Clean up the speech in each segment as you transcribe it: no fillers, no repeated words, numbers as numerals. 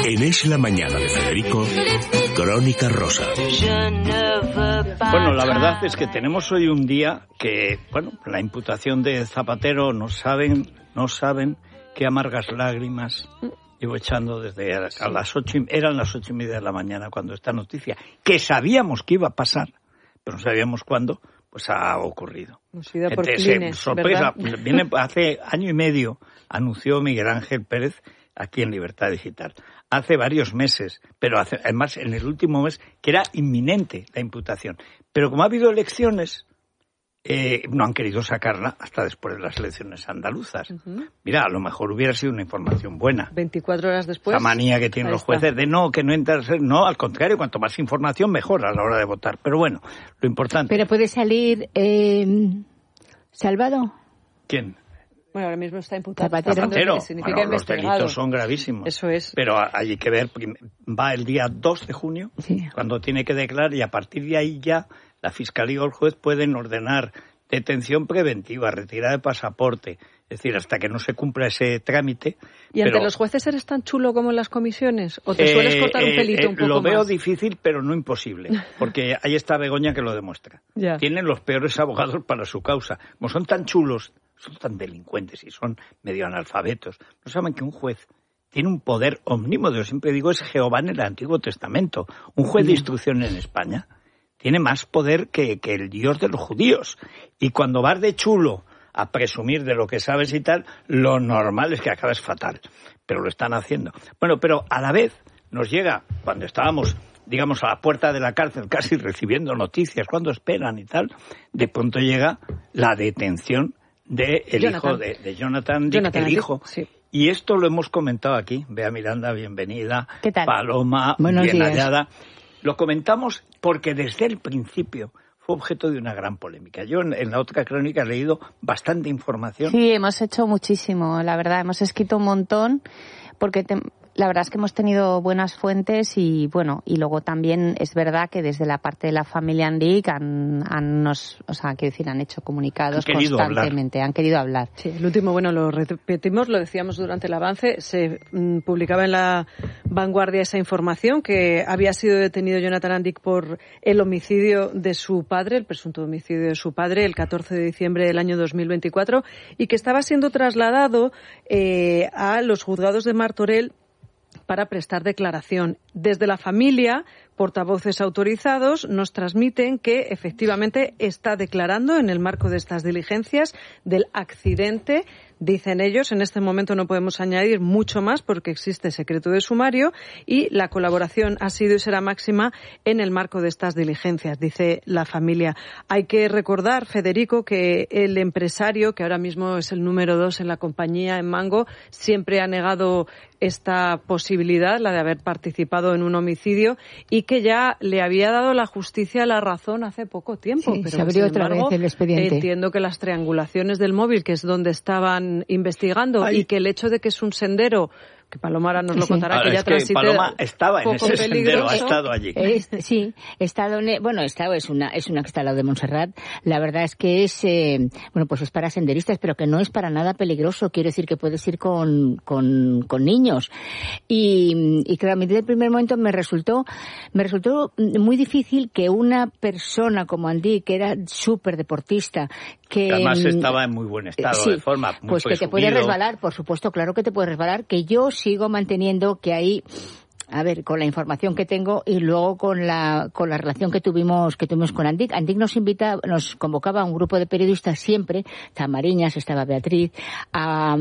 En Es la Mañana de Federico, Crónica Rosa. Bueno, la verdad es que tenemos hoy un día que, bueno, la imputación de Zapatero no saben qué amargas lágrimas llevo echando desde a las 8, eran las 8:30 de la mañana cuando esta noticia, que sabíamos que iba a pasar, pero no sabíamos cuándo, pues ha ocurrido. Sorpresa, viene hace año y medio, anunció Miguel Ángel Pérez aquí en Libertad Digital. Hace varios meses, pero además en el último mes, que era inminente la imputación. Pero como ha habido elecciones, no han querido sacarla hasta después de las elecciones andaluzas. Mira, a lo mejor hubiera sido una información buena. 24 horas después. La manía que tienen los jueces de que no entra, no, al contrario, cuanto más información mejor a la hora de votar. Pero bueno, lo importante. Pero puede salir salvado. ¿Quién? Bueno, ahora mismo está imputado. Zapatero. Bueno, los delitos son gravísimos. Eso es. Pero hay que ver, va el día 2 de junio, cuando tiene que declarar, y a partir de ahí ya la Fiscalía o el juez pueden ordenar detención preventiva, retirada de pasaporte, es decir, hasta que no se cumpla ese trámite. ¿Y ante los jueces eres tan chulo como en las comisiones? ¿O te sueles cortar un pelito un poco más? Lo veo difícil, pero no imposible, porque ahí está Begoña que lo demuestra. Ya. Tienen los peores abogados para su causa. Como son tan chulos, son tan delincuentes y son medio analfabetos, no saben que un juez tiene un poder omnímodo. Yo siempre digo, es Jehová en el Antiguo Testamento. Un juez de instrucción en España tiene más poder que el Dios de los judíos. Y cuando vas de chulo a presumir de lo que sabes y tal, lo normal es que acabes fatal. Pero lo están haciendo. Bueno, pero a la vez nos llega, cuando estábamos, digamos, a la puerta de la cárcel, casi recibiendo noticias, cuando esperan y tal, de pronto llega la detención del hijo de Jonathan Dick, el hijo. Sí. Y esto lo hemos comentado aquí. Bea Miranda, bienvenida. ¿Qué tal? Paloma, buenos bien días. hallada. Lo comentamos porque desde el principio fue objeto de una gran polémica. Yo en la otra crónica he leído bastante información. Sí, hemos hecho muchísimo, la verdad. Hemos escrito un montón porque la verdad es que hemos tenido buenas fuentes y bueno, y luego también es verdad que desde la parte de la familia Andic han hecho comunicados constantemente, han querido hablar. Sí, el último, bueno, lo repetimos, lo decíamos durante el avance, se publicaba en La Vanguardia esa información que había sido detenido Jonathan Andic por el homicidio de su padre, el presunto homicidio de su padre, el 14 de diciembre del año 2024, y que estaba siendo trasladado a los juzgados de Martorell para prestar declaración. Desde la familia, portavoces autorizados nos transmiten que efectivamente está declarando en el marco de estas diligencias del accidente. Dicen ellos, en este momento no podemos añadir mucho más porque existe secreto de sumario y la colaboración ha sido y será máxima en el marco de estas diligencias, dice la familia. Hay que recordar, Federico, que el empresario, que ahora mismo es el número 2 en la compañía, en Mango, siempre ha negado esta posibilidad, la de haber participado en un homicidio, y que ya le había dado la justicia la razón hace poco tiempo. Sí, pero se abrió otra vez el expediente. Entiendo que las triangulaciones del móvil, que es donde estaban investigando, y que el hecho de que es un sendero, que Paloma ahora nos lo contará, ahora, que ya transite. Paloma estaba en ese sendero, ha estado allí. Sí, he estado es una que está al lado de Montserrat. La verdad es que es pues es para senderistas, pero que no es para nada peligroso. Quiero decir que puedes ir con niños. Y claro, a mí desde el primer momento me resultó muy difícil que una persona como Andic, que era súper deportista, que además estaba en muy buen estado de forma, muy pues que te puede resbalar, por supuesto, claro que te puede resbalar, que yo sigo manteniendo que ahí, a ver, con la información que tengo y luego con la relación que tuvimos con Andic. Andic nos convocaba a un grupo de periodistas siempre, Tamariñas, estaba Beatriz, a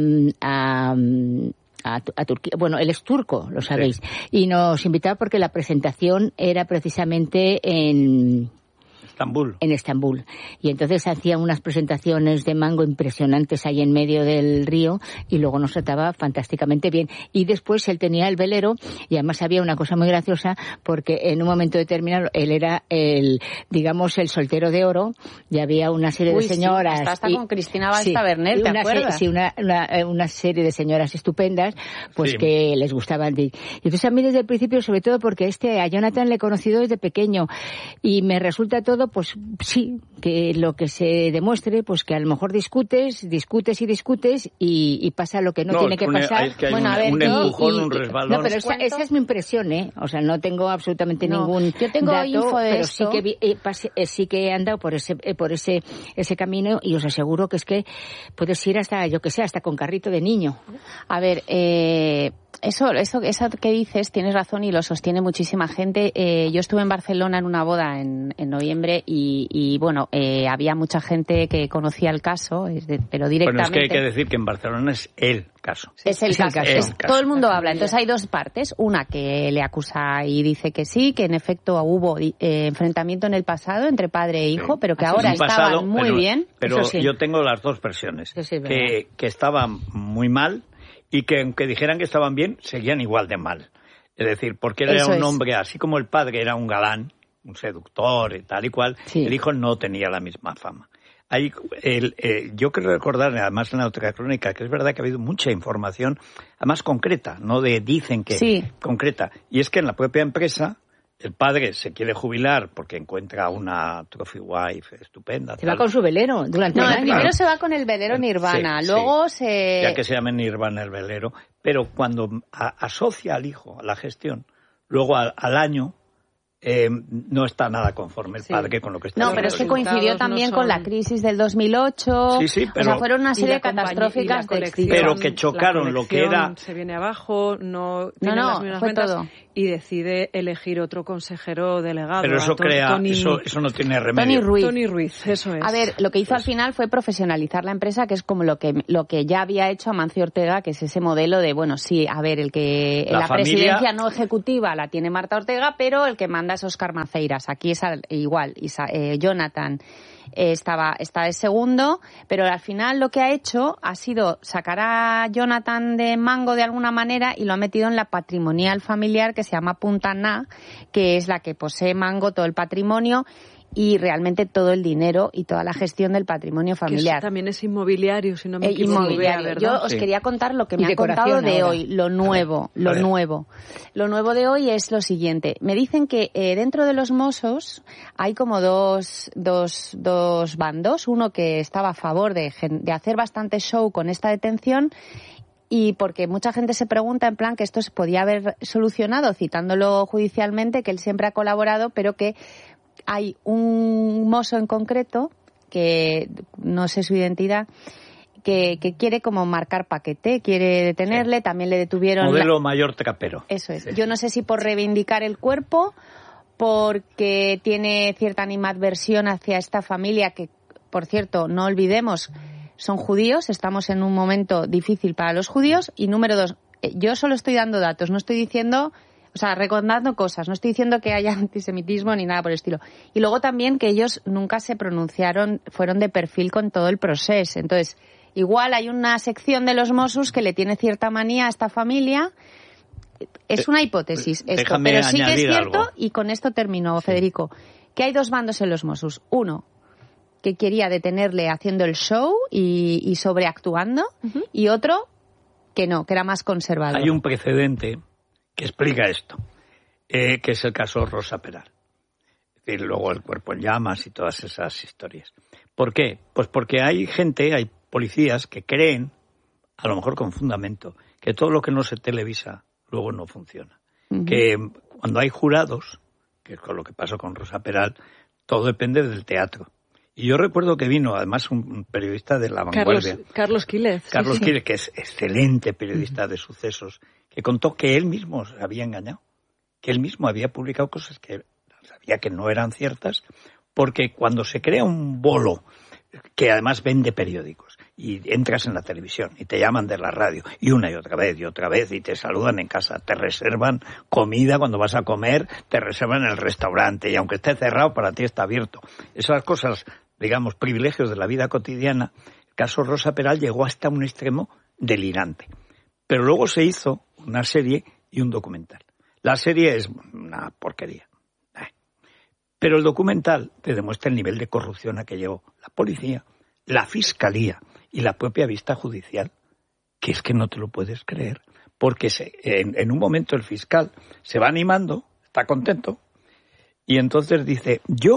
Turquía. Bueno, él es turco, lo sabéis. Sí. Y nos invitaba porque la presentación era precisamente en Estambul. Y entonces hacía unas presentaciones de Mango impresionantes ahí en medio del río y luego nos trataba fantásticamente bien. Y después él tenía el velero y además había una cosa muy graciosa porque en un momento determinado él era el soltero de oro y había una serie de señoras. Sí, hasta con Cristina Valls-Taberner, ¿te acuerdas? Sí, una serie de señoras estupendas pues que les gustaban. Y entonces a mí desde el principio, sobre todo porque a Jonathan le he conocido desde pequeño y me resulta todo pues sí, que lo que se demuestre, pues que a lo mejor discutes y pasa lo que no tiene que pasar. Es que hay un empujón, un resbalón. No, pero esa es mi impresión, ¿eh? O sea, no tengo absolutamente ningún yo tengo dato, info de pero esto. sí que he andado por ese camino y os aseguro que es que puedes ir hasta, yo que sé, hasta con carrito de niño. A ver, eso que dices, tienes razón y lo sostiene muchísima gente. Yo estuve en Barcelona en una boda en noviembre y bueno, había mucha gente que conocía el caso, pero directamente... Bueno, es que hay que decir que en Barcelona es el caso. Es el caso. Todo el mundo habla. Entonces hay dos partes. Una que le acusa y dice que sí, que en efecto hubo enfrentamiento en el pasado entre padre e hijo, pero que ahora estaban muy bien. Pero yo tengo las dos versiones. Que estaban muy mal y que aunque dijeran que estaban bien, seguían igual de mal. Es decir, porque él era un hombre, así como el padre era un galán, un seductor y tal y cual, el hijo no tenía la misma fama. Yo quiero recordar, además en la otra crónica, que es verdad que ha habido mucha información, además concreta, no dicen que concreta. Y es que en la propia empresa, el padre se quiere jubilar porque encuentra una trophy wife estupenda. Se va con su velero durante el año. Primero se va con el velero Nirvana, luego ya que se llame Nirvana el velero, pero cuando asocia al hijo a la gestión, luego al año, no está nada conforme el padre con lo que está haciendo. No, pero es que coincidió también con la crisis del 2008. Pero, o sea, fueron una serie catastróficas de éxito. Pero que chocaron lo que era... Se viene abajo, no tiene las mismas ventas y decide elegir otro consejero delegado. Pero eso eso no tiene remedio. Tony Ruiz, eso es. A ver, lo que hizo al final fue profesionalizar la empresa, que es como lo que ya había hecho Amancio Ortega, que es ese modelo de, bueno, sí, a ver, la presidencia no ejecutiva la tiene Marta Ortega, pero el que manda es Óscar Maceiras. Aquí es igual. Jonathan está de segundo, pero al final lo que ha hecho ha sido sacar a Jonathan de Mango de alguna manera y lo ha metido en la patrimonial familiar que se llama Punta Na, que es la que posee Mango todo el patrimonio y realmente todo el dinero y toda la gestión del patrimonio familiar. Que eso también es inmobiliario, si no me equivoco. Inmobiliario. Yo os quería contar lo que me han contado de hoy, lo nuevo. Lo nuevo de hoy es lo siguiente. Me dicen que dentro de los Mossos hay como dos bandos. Uno que estaba a favor de hacer bastante show con esta detención y porque mucha gente se pregunta en plan que esto se podía haber solucionado citándolo judicialmente, que él siempre ha colaborado, pero que hay un mozo en concreto, que no sé su identidad, que quiere como marcar paquete, quiere detenerle, también le detuvieron... Modelo mayor trapero. Eso es. Yo no sé si por reivindicar el cuerpo, porque tiene cierta animadversión hacia esta familia que, por cierto, no olvidemos, son judíos, estamos en un momento difícil para los judíos, y número 2, yo solo estoy dando datos, no estoy diciendo... O sea, recordando cosas. No estoy diciendo que haya antisemitismo ni nada por el estilo. Y luego también que ellos nunca se pronunciaron, fueron de perfil con todo el proceso. Entonces, igual hay una sección de los Mossos que le tiene cierta manía a esta familia. Es una hipótesis esto, pero sí que es cierto, algo. Y con esto termino, Federico, que hay dos bandos en los Mossos. Uno, que quería detenerle haciendo el show y sobreactuando, y otro, que no, que era más conservador. Hay un precedente que explica esto, que es el caso Rosa Peral. Es decir, luego el cuerpo en llamas y todas esas historias. ¿Por qué? Pues porque hay policías que creen, a lo mejor con fundamento, que todo lo que no se televisa luego no funciona. Que cuando hay jurados, que es con lo que pasó con Rosa Peral, todo depende del teatro. Y yo recuerdo que vino, además, un periodista de La Vanguardia. Carlos Quílez. Carlos Quílez, que es excelente periodista de sucesos, que contó que él mismo se había engañado, que él mismo había publicado cosas que sabía que no eran ciertas, porque cuando se crea un bolo, que además vende periódicos, y entras en la televisión, y te llaman de la radio, y otra vez, y te saludan en casa, te reservan comida cuando vas a comer, te reservan en el restaurante, y aunque esté cerrado, para ti está abierto. Esas cosas, digamos, privilegios de la vida cotidiana, el caso Rosa Peral llegó hasta un extremo delirante. Pero luego se hizo una serie y un documental. La serie es una porquería. Pero el documental te demuestra el nivel de corrupción a que llegó la policía, la fiscalía y la propia vista judicial, que es que no te lo puedes creer. Porque en un momento el fiscal se va animando, está contento, y entonces dice, yo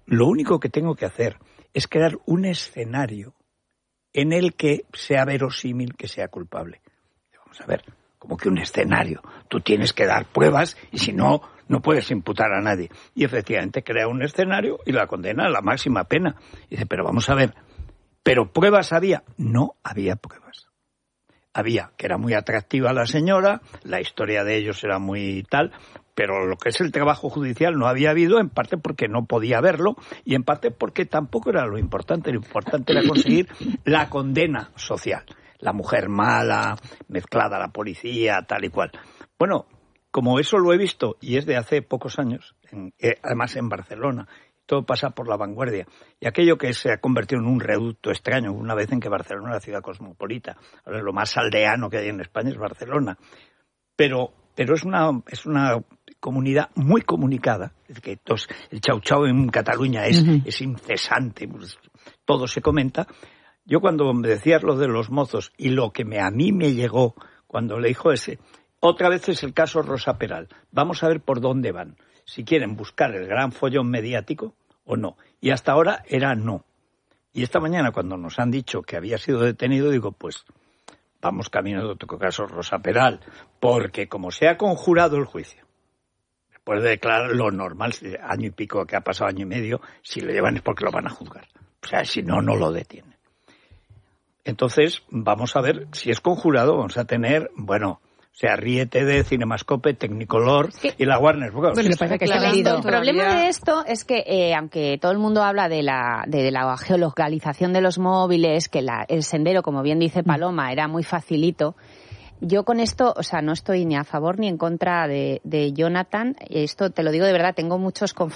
lo único que tengo que hacer es crear un escenario en el que sea verosímil que sea culpable. Vamos a ver, como que un escenario. Tú tienes que dar pruebas y si no, no puedes imputar a nadie. Y efectivamente crea un escenario y la condena a la máxima pena. Y dice, pero vamos a ver, ¿pero pruebas había? No había pruebas. Había que era muy atractiva la señora, la historia de ellos era muy tal, pero lo que es el trabajo judicial no había habido, en parte porque no podía haberlo y en parte porque tampoco era lo importante era conseguir la condena social. La mujer mala, mezclada a la policía, tal y cual. Bueno, como eso lo he visto y es de hace pocos años, además en Barcelona, todo pasa por La Vanguardia. Y aquello que se ha convertido en un reducto extraño, una vez en que Barcelona era ciudad cosmopolita. Ahora lo más aldeano que hay en España es Barcelona. Pero es una comunidad muy comunicada. Es que el chau-chau en Cataluña es incesante, pues, todo se comenta. Yo cuando me decías lo de los mozos y lo que a mí me llegó cuando le dijo ese, otra vez es el caso Rosa Peral. Vamos a ver por dónde van. Si quieren buscar el gran follón mediático o no. Y hasta ahora era no. Y esta mañana cuando nos han dicho que había sido detenido, digo, pues vamos camino de otro caso Rosa Peral. Porque como se ha conjurado el juicio, después de declarar lo normal, año y pico, que ha pasado año y medio, si lo llevan es porque lo van a juzgar. O sea, si no, no lo detienen. Entonces, vamos a ver, si es conjurado, vamos a tener, bueno, o sea, Ríete de Cinemascope, Technicolor y la Warner Bros. Bueno, el problema de esto es que, aunque todo el mundo habla de la geolocalización de los móviles, que el sendero, como bien dice Paloma, era muy facilito, yo con esto, o sea, no estoy ni a favor ni en contra de Jonathan. Esto te lo digo de verdad, tengo muchos conflictos